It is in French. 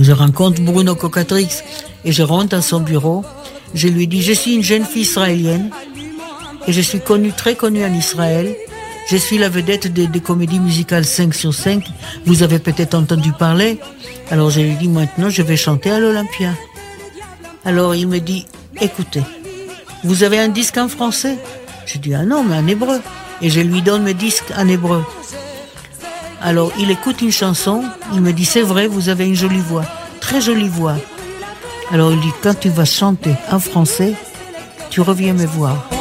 Je rencontre Bruno Cocatrix et je rentre dans son bureau. Je lui dis, je suis une jeune fille israélienne et je suis très connue en Israël. Je suis la vedette des comédies musicales 5 sur 5. Vous avez peut-être entendu parler. Alors je lui dis, maintenant je vais chanter à l'Olympia. Alors il me dit, écoutez, vous avez un disque en français? Je dis, ah non, mais en hébreu. Et je lui donne mes disques en hébreu. Alors il écoute une chanson, il me dit, c'est vrai, vous avez une jolie voix, très jolie voix. Alors il dit, quand tu vas chanter en français, tu reviens me voir.